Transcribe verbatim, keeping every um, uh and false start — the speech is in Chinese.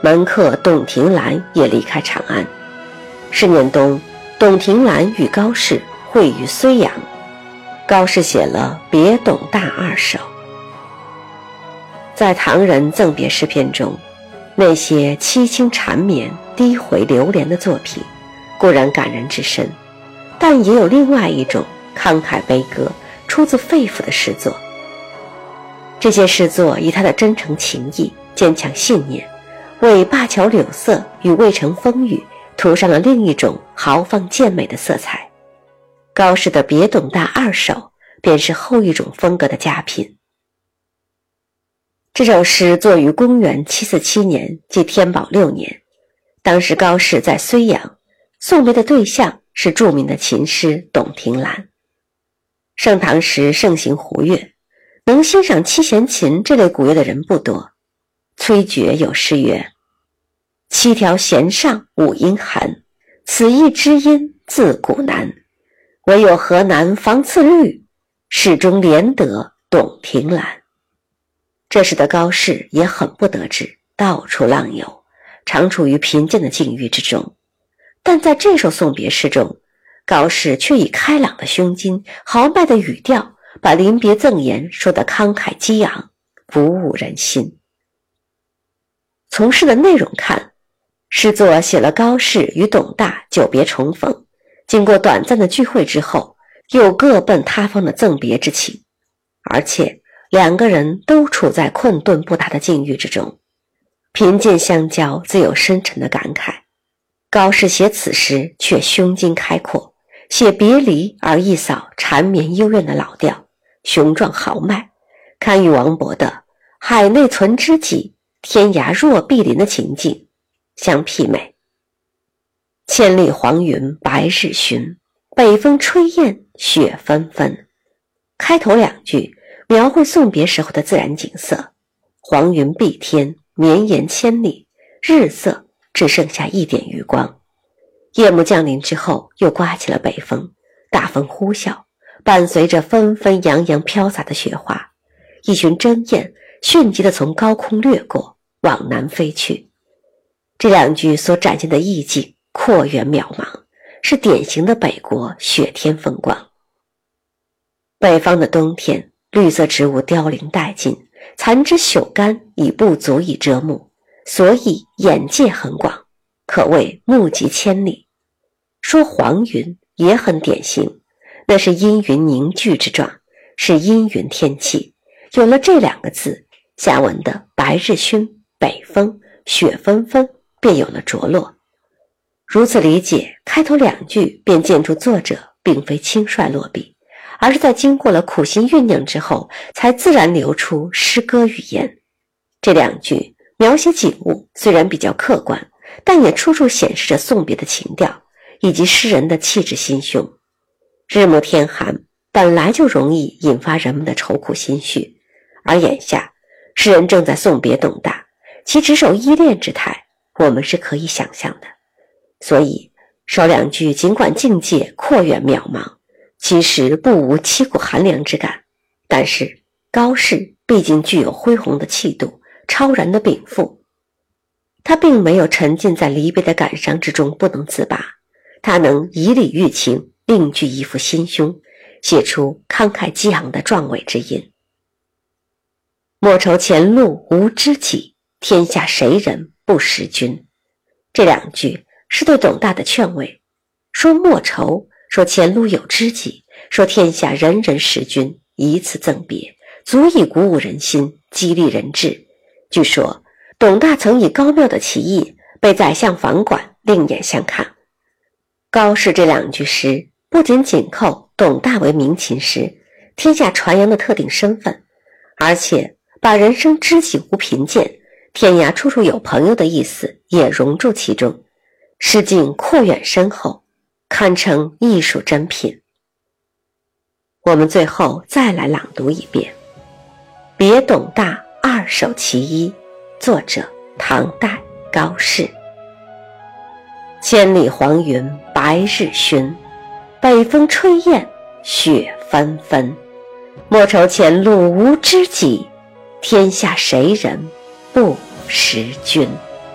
门客董庭兰也离开长安。是年冬，董庭兰与高适会于睢阳，高适写了《别董大二首》。在唐人赠别诗篇中，那些凄清缠绵、低回流连的作品固然感人至深，但也有另外一种慷慨悲歌、出自肺腑的诗作。这些诗作以他的真诚情谊、坚强信念，为灞桥柳色与渭城风雨涂上了另一种豪放健美的色彩。高适的《别董大二首》便是后一种风格的佳品。这首诗作于公元七四七年，即天宝六年。当时高适在睢阳，送别的对象是著名的琴师董庭兰。盛唐时盛行胡乐，能欣赏七弦琴这类古乐的人不多。崔珏有诗曰：七条弦上五音寒，此一知音自古难。唯有河南方次律，始终连得董庭兰。这时的高适也很不得志，到处浪游，常处于贫贱的境遇之中。但在这首送别诗中，高适却以开朗的胸襟、豪迈的语调，把临别赠言说得慷慨激昂，鼓舞人心。从诗的内容看，诗作写了高适与董大久别重逢，经过短暂的聚会之后，又各奔他方的赠别之情，而且两个人都处在困顿不达的境遇之中，贫贱相交，自有深沉的感慨。高适写此诗却胸襟开阔，写别离而一扫缠绵幽怨的老调，雄壮豪迈，堪与王勃的海内存知己，天涯若比邻的情境相媲美。千里黄云白日寻，北风吹雁雪纷纷。开头两句描绘送别时候的自然景色，黄云蔽天，绵延千里，日色只剩下一点余光。夜幕降临之后，又刮起了北风，大风呼啸，伴随着纷纷扬扬飘洒的雪花，一群真雁迅疾地从高空掠过，往南飞去。这两句所展现的意境阔远渺茫，是典型的北国雪天风光。北方的冬天，绿色植物凋零殆尽，残枝朽干已不足以遮目，所以眼界很广，可谓目及千里。说黄云也很典型，那是阴云凝聚之状，是阴云天气。有了这两个字，下文的白日熏、北风、雪纷纷便有了着落。如此理解，开头两句便见出作者并非轻率落笔，而是在经过了苦心酝酿之后，才自然流出诗歌语言。这两句描写景物虽然比较客观，但也处处显示着送别的情调，以及诗人的气质心胸。日暮天寒本来就容易引发人们的愁苦心绪，而眼下诗人正在送别董大，其执手依恋之态我们是可以想象的。所以首两句尽管境界阔远渺茫，其实不无凄苦寒凉之感，但是高适毕竟具有恢宏的气度、超然的禀赋，他并没有沉浸在离别的感伤之中不能自拔，他能以理喻情，另具一副心胸，写出慷慨激昂的壮伟之音。莫愁前路无知己，天下谁人不识君。这两句是对董大的劝慰，说莫愁，说前路有知己，说天下人人识君，以此赠别，足以鼓舞人心，激励人志。据说董大曾以高妙的棋艺被宰相房管另眼相看。高适这两句诗不仅紧扣董大为名琴师、天下传扬的特定身份，而且把人生知己无贫贱，天涯处处有朋友的意思也融入其中，诗境阔远深厚，堪称艺术珍品。我们最后再来朗读一遍《别董大二首其一》，作者唐代高适。千里黄云白日寻，北风吹雁雪纷纷。莫愁前路无知己，天下谁人不识君。